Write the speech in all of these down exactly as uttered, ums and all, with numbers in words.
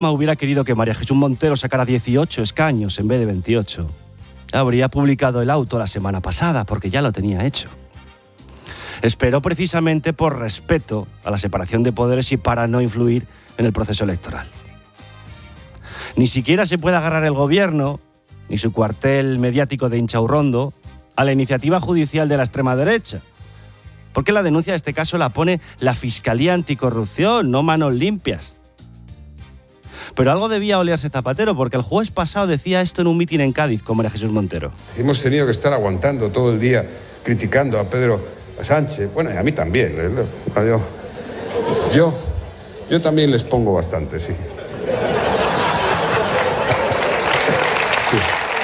hubiera querido que María Jesús Montero sacara dieciocho escaños en vez de veintiocho, habría publicado el auto la semana pasada, porque ya lo tenía hecho. Esperó precisamente por respeto a la separación de poderes y para no influir en el proceso electoral. Ni siquiera se puede agarrar el gobierno, ni su cuartel mediático de Inchaurrondo, a la iniciativa judicial de la extrema derecha, porque la denuncia de este caso la pone la Fiscalía Anticorrupción, no Manos Limpias. Pero algo debía olerse Zapatero, porque el jueves pasado decía esto en un mitin en Cádiz con María Jesús Montero. Hemos tenido que estar aguantando todo el día criticando a Pedro Sánchez, bueno, y a mí también. ¿eh? Yo, yo, yo también les pongo bastante, sí. Sí.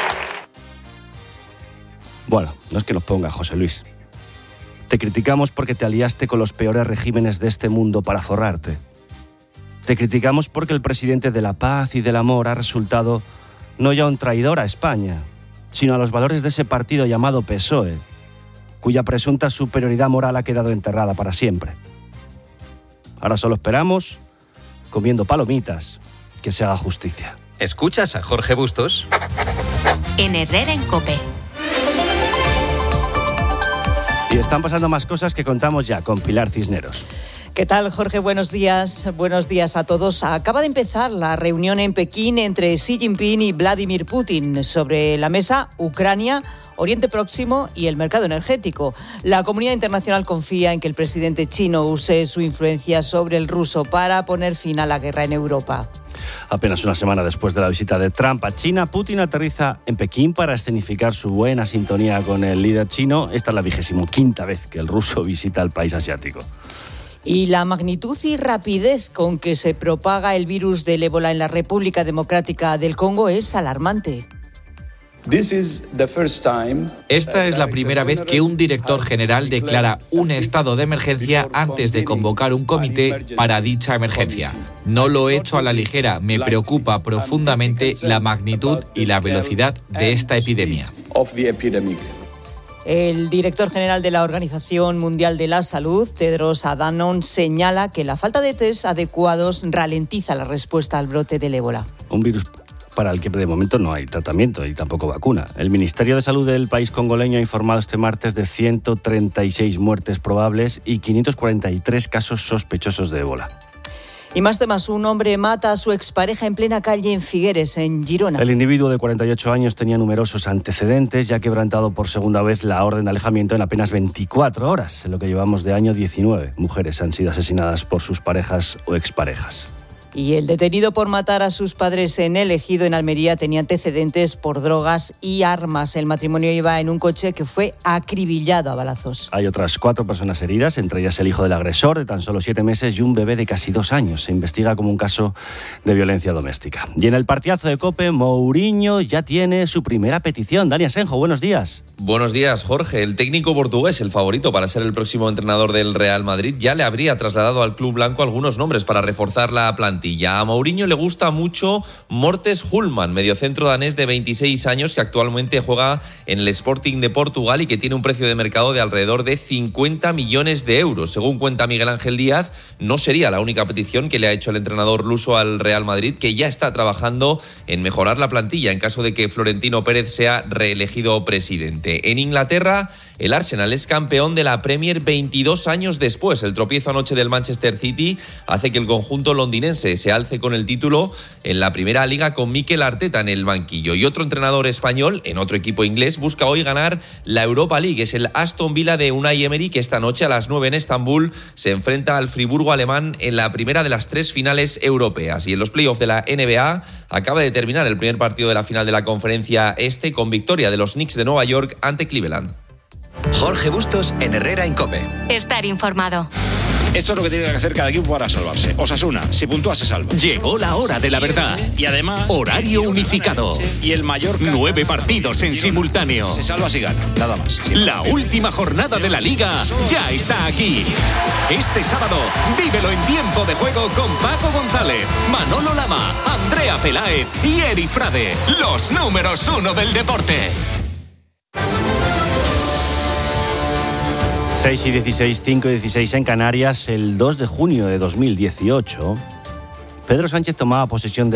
Bueno, no es que nos ponga, José Luis. Te criticamos porque te aliaste con los peores regímenes de este mundo para forrarte. Te criticamos porque el presidente de la paz y del amor ha resultado no ya un traidor a España, sino a los valores de ese partido llamado P S O E, cuya presunta superioridad moral ha quedado enterrada para siempre. Ahora solo esperamos, comiendo palomitas, que se haga justicia. ¿Escuchas a Jorge Bustos? En Herrera en COPE. Y están pasando más cosas que contamos ya con Pilar Cisneros. ¿Qué tal, Jorge? Buenos días. Buenos días a todos. Acaba de empezar la reunión en Pekín entre Xi Jinping y Vladimir Putin. Sobre la mesa, Ucrania, Oriente Próximo y el mercado energético. La comunidad internacional confía en que el presidente chino use su influencia sobre el ruso para poner fin a la guerra en Europa. Apenas una semana después de la visita de Trump a China, Putin aterriza en Pekín para escenificar su buena sintonía con el líder chino. Esta es la vigésimo quinta vez que el ruso visita el país asiático. Y la magnitud y rapidez con que se propaga el virus del ébola en la República Democrática del Congo es alarmante. Esta es la primera vez que un director general declara un estado de emergencia antes de convocar un comité para dicha emergencia. No lo he hecho a la ligera, me preocupa profundamente la magnitud y la velocidad de esta epidemia. El director general de la Organización Mundial de la Salud, Tedros Adhanom, señala que la falta de test adecuados ralentiza la respuesta al brote del ébola. Un virus para el que de momento no hay tratamiento y tampoco vacuna. El Ministerio de Salud del país congoleño ha informado este martes de ciento treinta y seis muertes probables y quinientos cuarenta y tres casos sospechosos de ébola. Y más temas, un hombre mata a su expareja en plena calle en Figueres, en Girona. El individuo de cuarenta y ocho años tenía numerosos antecedentes y ha quebrantado por segunda vez la orden de alejamiento en apenas veinticuatro horas. En lo que llevamos de año, diecinueve mujeres han sido asesinadas por sus parejas o exparejas. Y el detenido por matar a sus padres en El Ejido, en Almería, tenía antecedentes por drogas y armas. El matrimonio iba en un coche que fue acribillado a balazos. Hay otras cuatro personas heridas, entre ellas el hijo del agresor, de tan solo siete meses, y un bebé de casi dos años. Se investiga como un caso de violencia doméstica. Y en el partidazo de COPE, Mourinho ya tiene su primera petición. Dani Asenjo, buenos días. Buenos días, Jorge. El técnico portugués, el favorito para ser el próximo entrenador del Real Madrid, ya le habría trasladado al club blanco algunos nombres para reforzar la plantilla. A Mourinho le gusta mucho Mortes Hulman, mediocentro danés de veintiséis años que actualmente juega en el Sporting de Portugal y que tiene un precio de mercado de alrededor de cincuenta millones de euros. Según cuenta Miguel Ángel Díaz, no sería la única petición que le ha hecho el entrenador luso al Real Madrid, que ya está trabajando en mejorar la plantilla en caso de que Florentino Pérez sea reelegido presidente. En Inglaterra, el Arsenal es campeón de la Premier veintidós años después. El tropiezo anoche del Manchester City hace que el conjunto londinense se alce con el título en la primera liga con Mikel Arteta en el banquillo. Y otro entrenador español, en otro equipo inglés, busca hoy ganar la Europa League. Es el Aston Villa de Unai Emery, que esta noche a las nueve en Estambul se enfrenta al Friburgo alemán en la primera de las tres finales europeas. Y en los playoffs de la N B A acaba de terminar el primer partido de la final de la conferencia este con victoria de los Knicks de Nueva York ante Cleveland. Jorge Bustos en Herrera en COPE. Estar informado. Esto es lo que tiene que hacer cada equipo para salvarse. Osasuna, si puntúa se salva. Llegó la hora de la verdad. Y además... Horario unificado. Y el mayor... Nueve partidos en simultáneo. Se salva si gana, nada más. La última jornada de la Liga ya está aquí. Este sábado, vívelo en tiempo de juego con Paco González, Manolo Lama, Andrea Peláez y Eri Frade. Los números uno del deporte. seis y dieciséis, cinco y dieciséis en Canarias. El dos de junio de dos mil dieciocho, Pedro Sánchez tomaba posesión de